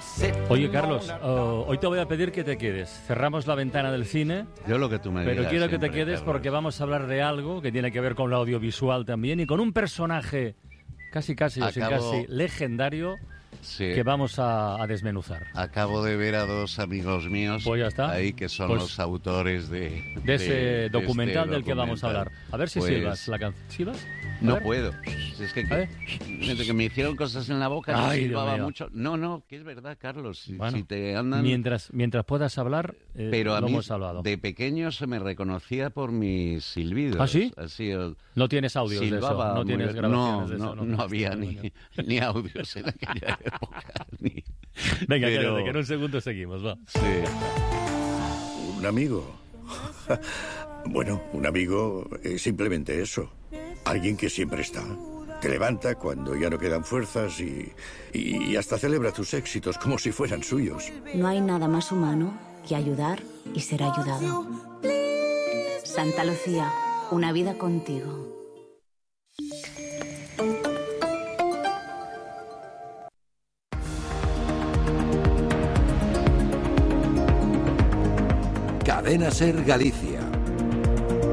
Oye, Carlos, hoy te voy a pedir que te quedes. Cerramos la ventana del cine. Yo lo que tú me digas. Pero quiero que te siempre, quedes Carlos. porque vamos a hablar de algo que tiene que ver con lo audiovisual también y con un personaje casi legendario que vamos a desmenuzar. Acabo de ver a dos amigos míos Pues ya está. ahí que son Pues los autores de ese documental este del que vamos a hablar. A ver si Pues, silbas la canción. ¿Silbas? A No ver. puedo. Es que desde que me hicieron cosas en la boca, no Ay, Dios silbaba mío. mucho. No, que es verdad, Carlos. Bueno, si te andan... mientras puedas hablar, Pero a lo mí, hemos hablado. de pequeño se me reconocía por mis silbidos. ¿Ah, sí? Así, No tienes audios de eso, silbaba no muy tienes bien. grabaciones de eso. No había ni audios en aquella época. Venga, Pero- cállate, que en un segundo seguimos, va. Sí. ¿Un amigo? Bueno, un amigo es simplemente eso. Alguien que siempre está. Te levanta cuando ya no quedan fuerzas y hasta celebra tus éxitos como si fueran suyos. No hay nada más humano que ayudar y ser ayudado. Santa Lucía, una vida contigo. Cadena Ser Galicia.